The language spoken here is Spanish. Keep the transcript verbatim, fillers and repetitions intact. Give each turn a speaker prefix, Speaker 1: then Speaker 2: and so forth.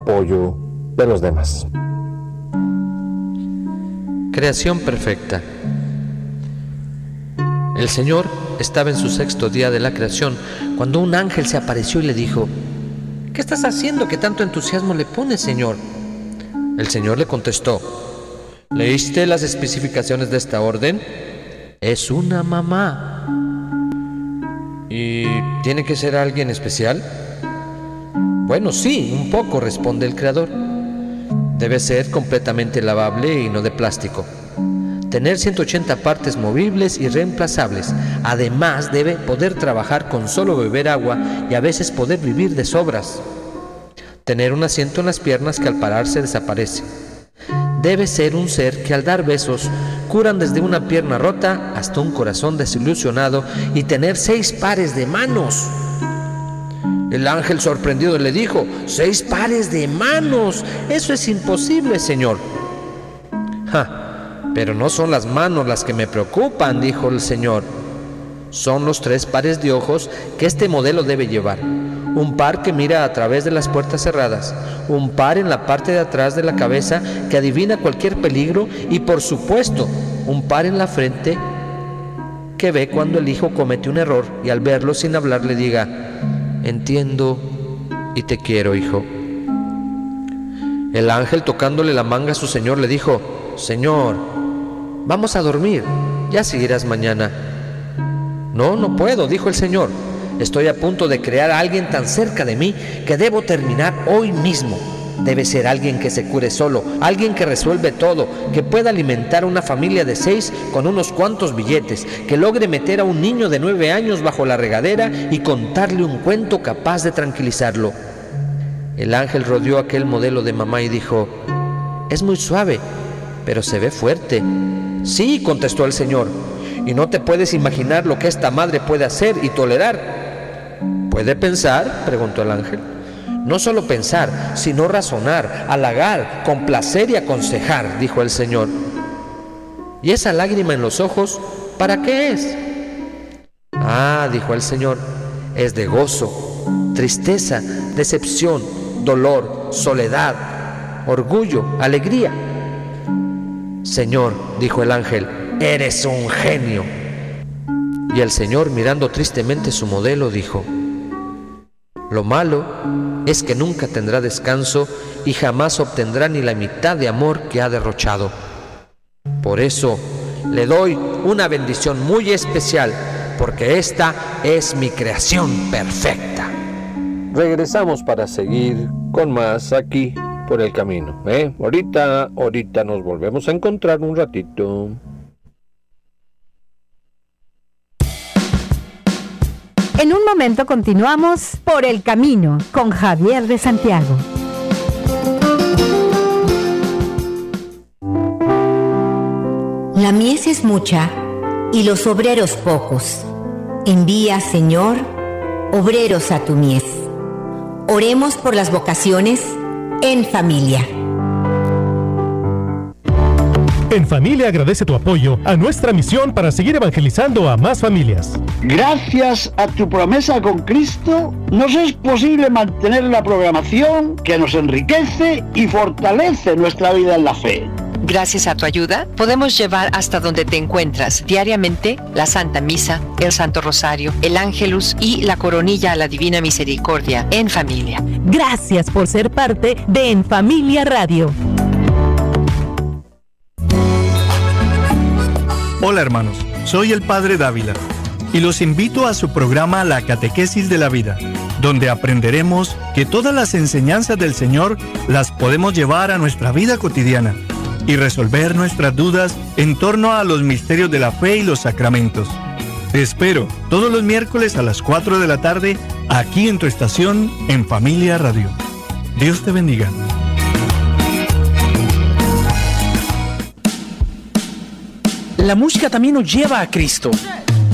Speaker 1: apoyo de los demás.
Speaker 2: Creación perfecta. El Señor estaba en su sexto día de la creación cuando un ángel se apareció y le dijo: ¿qué estás haciendo que tanto entusiasmo le pones, Señor? El Señor le contestó: ¿leíste las especificaciones de esta orden? Es una mamá. ¿Y tiene que ser alguien especial? Bueno, sí, un poco, responde el Creador. Debe ser completamente lavable y no de plástico. Tener ciento ochenta partes movibles y reemplazables. Además, debe poder trabajar con solo beber agua y a veces poder vivir de sobras. Tener un asiento en las piernas que al pararse desaparece. Debe ser un ser que al dar besos curan desde una pierna rota hasta un corazón desilusionado y tener seis pares de manos. El ángel sorprendido le dijo: ¿seis pares de manos? Eso es imposible, Señor. Ja, pero no son las manos las que me preocupan, dijo el Señor. Son los tres pares de ojos que este modelo debe llevar. Un par que mira a través de las puertas cerradas, un par en la parte de atrás de la cabeza que adivina cualquier peligro y, por supuesto, un par en la frente que ve cuando el hijo comete un error y al verlo sin hablar le diga: entiendo y te quiero, hijo. El ángel, tocándole la manga a su señor, le dijo: Señor, vamos a dormir, ya seguirás mañana. No, no puedo, dijo el Señor. Estoy a punto de crear a alguien tan cerca de mí que debo terminar hoy mismo. Debe ser alguien que se cure solo, alguien que resuelve todo, que pueda alimentar a una familia de seis con unos cuantos billetes, que logre meter a un niño de nueve años bajo la regadera y contarle un cuento capaz de tranquilizarlo. El ángel rodeó aquel modelo de mamá y dijo: es muy suave, pero se ve fuerte. Sí, contestó el Señor, y no te puedes imaginar lo que esta madre puede hacer y tolerar. ¿Puede pensar?, preguntó el ángel. No solo pensar, sino razonar, halagar, complacer y aconsejar, dijo el Señor. ¿Y esa lágrima en los ojos, para qué es? Ah, dijo el Señor, es de gozo, tristeza, decepción, dolor, soledad, orgullo, alegría. Señor, dijo el ángel, eres un genio. Y el Señor, mirando tristemente su modelo, dijo: lo malo es que nunca tendrá descanso y jamás obtendrá ni la mitad de amor que ha derrochado. Por eso le doy una bendición muy especial, porque esta es mi creación perfecta.
Speaker 1: Regresamos para seguir con más aquí por el camino, ¿eh? Ahorita, ahorita nos volvemos a encontrar un ratito.
Speaker 3: En un momento continuamos por el camino con Javier de Santiago.
Speaker 4: La mies es mucha y los obreros pocos. Envía, Señor, obreros a tu mies. Oremos por las vocaciones en familia.
Speaker 5: En Familia agradece tu apoyo a nuestra misión para seguir evangelizando a más familias.
Speaker 6: Gracias a tu promesa con Cristo, nos es posible mantener la programación que nos enriquece y fortalece nuestra vida en la fe.
Speaker 7: Gracias a tu ayuda, podemos llevar hasta donde te encuentras diariamente la Santa Misa, el Santo Rosario, el Ángelus y la Coronilla a la Divina Misericordia en familia.
Speaker 3: Gracias por ser parte de En Familia Radio.
Speaker 8: Hola hermanos, soy el Padre Dávila y los invito a su programa La Catequesis de la Vida, donde aprenderemos que todas las enseñanzas del Señor las podemos llevar a nuestra vida cotidiana y resolver nuestras dudas en torno a los misterios de la fe y los sacramentos. Te espero todos los miércoles a las cuatro de la tarde aquí en tu estación En Familia Radio. Dios te bendiga.
Speaker 9: La música también nos lleva a Cristo.